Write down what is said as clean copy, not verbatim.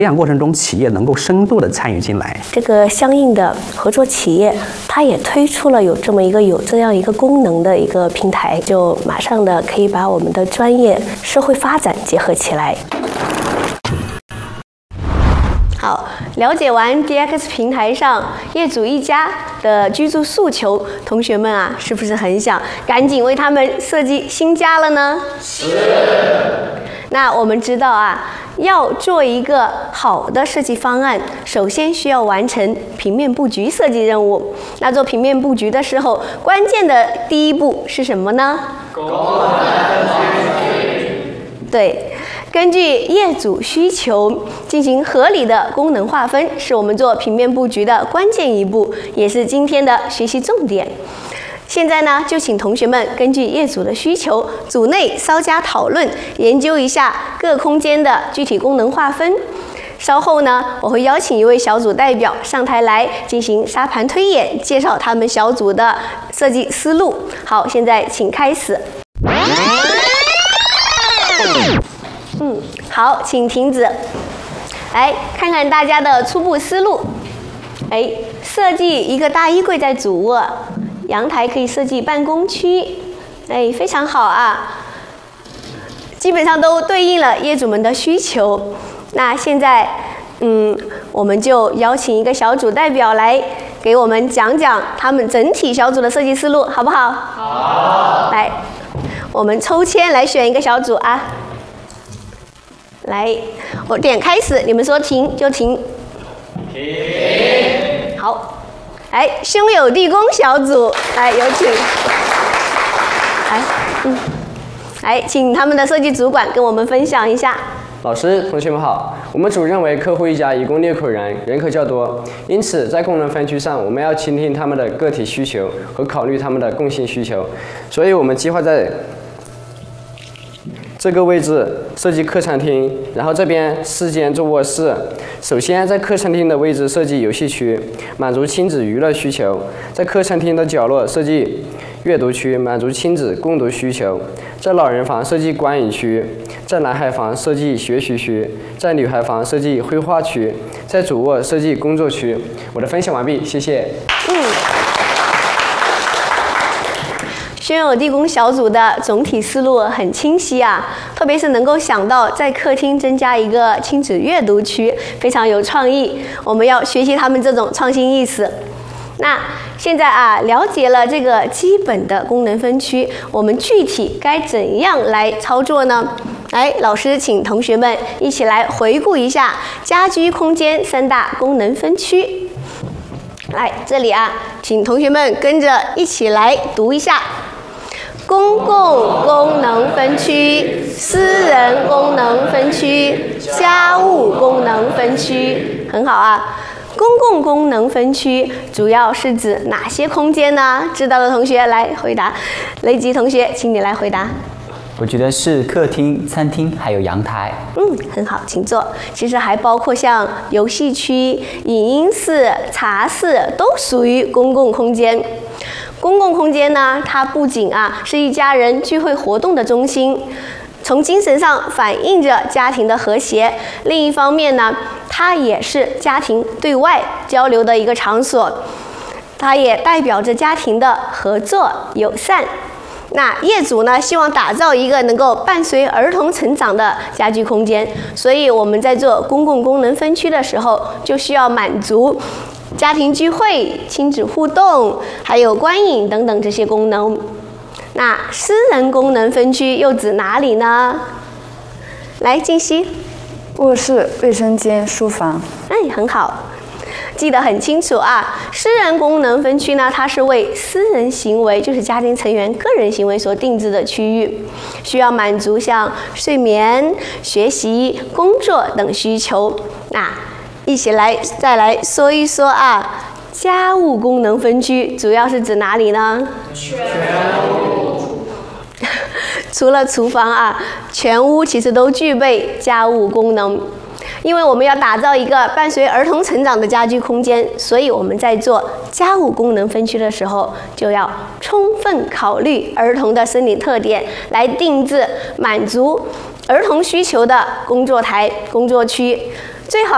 培养过程中，企业能够深度的参与进来。 这个相应的合作企业，它也推出了有这样一个功能的一个平台，就马上的可以把我们的专业社会发展结合起来。好，了解完 DX 平台上业主一家的居住诉求，同学们啊，是不是很想赶紧为他们设计新家了呢？是。那我们知道啊，要做一个好的设计方案，首先需要完成平面布局设计任务。那做平面布局的时候，关键的第一步是什么呢？功能分区。对，根据业主需求进行合理的功能划分，是我们做平面布局的关键一步，也是今天的学习重点。现在呢，就请同学们根据业主的需求，组内稍加讨论，研究一下各空间的具体功能划分。稍后呢，我会邀请一位小组代表上台来进行沙盘推演，介绍他们小组的设计思路。好，现在请开始。好，请停止。来看看大家的初步思路。设计一个大衣柜在主卧。阳台可以设计办公区，非常好啊，基本上都对应了业主们的需求。那现在，我们就邀请一个小组代表来给我们讲讲他们整体小组的设计思路，好不好？好。来，我们抽签来选一个小组啊。来，我点开始，你们说停就停。停。好。兄友弟恭小组，来有请。请他们的设计主管跟我们分享一下。 老师、同学们好，我们组认为客户一家一共6口人，人口较多，因此在功能分区上，我们要倾听他们的个体需求和考虑他们的共性需求，所以我们计划在这个位置设计客餐厅，然后这边4间做卧室。首先在客餐厅的位置设计游戏区，满足亲子娱乐需求；在客餐厅的角落设计阅读区，满足亲子共读需求；在老人房设计观影区；在男孩房设计学习区；在女孩房设计绘画区；在主卧设计工作区。我的分享完毕，谢谢。 兄友弟恭小组的总体思路很清晰啊，特别是能够想到在客厅增加一个亲子阅读区，非常有创意。我们要学习他们这种创新意识。那现在啊，了解了这个基本的功能分区，我们具体该怎样来操作呢？老师请同学们一起来回顾一下家居空间3大功能分区。来，这里啊，请同学们跟着一起来读一下。公共功能分区、私人功能分区、家务功能分区，很好啊。公共功能分区主要是指哪些空间呢？知道的同学来回答。雷吉同学，请你来回答。 我觉得是客厅、餐厅还有阳台。 很好，请坐。其实还包括像游戏区、影音室、茶室，都属于公共空间。公共空间呢，它不仅是一家人聚会活动的中心，从精神上反映着家庭的和谐。另一方面呢，它也是家庭对外交流的一个场所，它也代表着家庭的合作友善。那业主呢，希望打造一个能够伴随儿童成长的家居空间，所以我们在做公共功能分区的时候，就需要满足家庭聚会、亲子互动，还有观影等等这些功能。那私人功能分区又指哪里呢？来，静熙。 卧室、卫生间、书房。 很好，记得很清楚啊。私人功能分区呢，它是为私人行为，就是家庭成员个人行为所定制的区域，需要满足像睡眠、学习、工作等需求。那一起来再来说一说啊，家务功能分区主要是指哪里呢？全屋。除了厨房啊，全屋其实都具备家务功能。因为我们要打造一个伴随儿童成长的家居空间，所以我们在做家务功能分区的时候，就要充分考虑儿童的生理特点，来定制满足儿童需求的工作台、工作区。最好